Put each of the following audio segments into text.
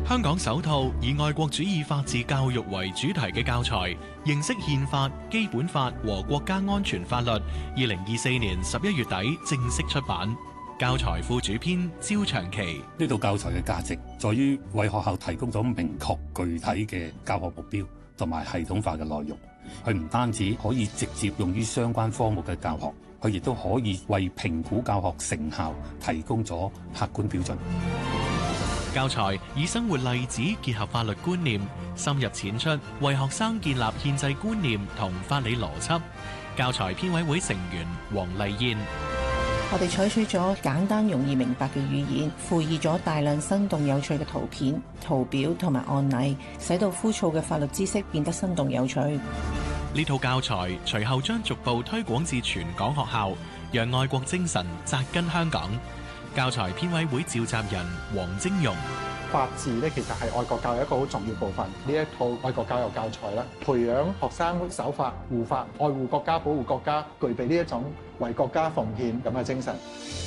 香港首套以愛國主義法治教育為主題嘅教材《認識憲法、基本法和國家安全法律》，2024年11月底正式出版。教材副主編焦長期： 呢套教材嘅價值在於為學校提供咗明確具體嘅教學目標同埋系統化嘅內容。佢唔單止可以直接用於相關科目嘅教學，佢亦都可以為評估教學成效提供咗客觀標準。 教材以生活例子結合法律觀念，深入淺出，為學生建立憲制觀念同法理邏輯。教材編委會成員黃麗燕： 我哋採取咗簡單容易明白嘅語言，附以咗大量生動有趣嘅圖片、圖表同埋案例，使到枯燥嘅法律知識變得生動有趣。 呢套教材隨後將逐步推廣至全港學校，讓愛國精神扎根香港。教材編委會召集人黃晶容： 法治咧，其實係愛國教育一個好重要部分。呢一套愛國教育教材咧，培養學生守法、護法、愛護國家、保護國家，具備呢一種為國家奉獻咁嘅精神。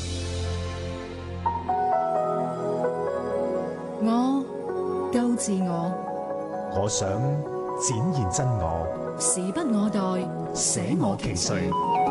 我夠自我， 我想展現真我， 時不我待， 捨我其誰。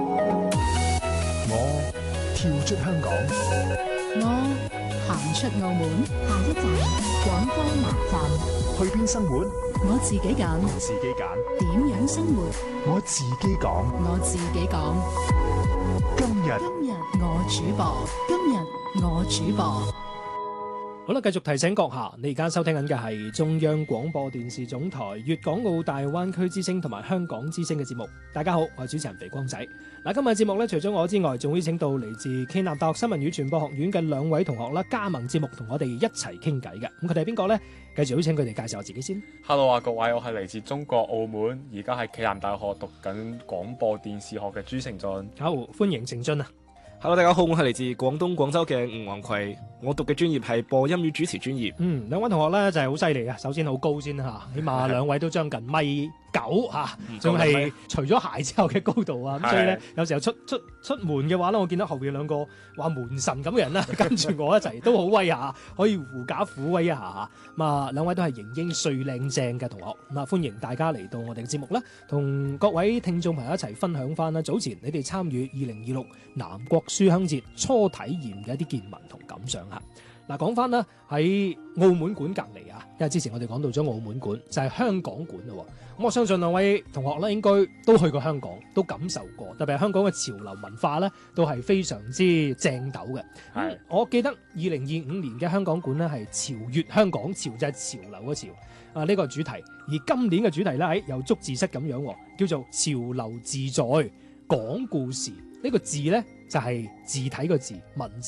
我跳出香港， 我行出澳門，下一站廣州南站。 去邊生活？ 我自己揀， 自己揀。 點樣生活？ 我自己講， 我自己講。 今日我主播，今日我主播。 好啦，繼續提醒閣下，你而家收聽緊嘅係中央廣播電視總台粵港澳大灣區之聲同埋香港之聲嘅節目。大家好，我係主持人肥光仔。嗱，今日節目咧，除咗我之外，仲會請到嚟自暨南大學新聞與傳播學院嘅兩位同學啦，加盟節目同我哋一齊傾偈嘅。咁佢哋係邊個呢？繼續邀請佢哋介紹下自己先。 Hello 啊，各位，我係嚟自中國澳門，而家喺暨南大學讀緊廣播電視學嘅朱成俊。 好，歡迎成俊啊！ Hello， 大家好，我係嚟自廣東廣州嘅吳宏葵，我讀嘅專業係播音與主持專業。 兩位同學咧就係好犀利啊！首先好高先嚇，起碼兩位都將近1.9嚇，仲係除咗鞋之後嘅高度啊！咁所以咧，有時候出門嘅話咧，我見到後邊兩個話門神咁嘅人啦，跟住我一齊都好威下，可以狐假虎威一下嚇。咁啊，兩位都係型英帥靚正嘅同學，咁啊歡迎大家嚟到我哋嘅節目啦，同各位聽眾朋友一齊分享翻啦。早前你哋參與2026南國書香節初體驗嘅一啲見聞同感想嚇。嗱，講翻啦，喺澳門館隔離啊，因為之前我哋講到咗澳門館，就係香港館咯。咁我相信兩位同學咧，應該都去過香港，都感受過，特別係香港嘅潮流文化咧，都係非常之正斗嘅。係，我記得2025年嘅香港館咧係潮越香港，潮就係潮流嘅潮啊，呢個主題。而今年嘅主題咧，又捉字蝨咁樣，叫做潮流自在講故事。呢個字咧就係字體個字，文字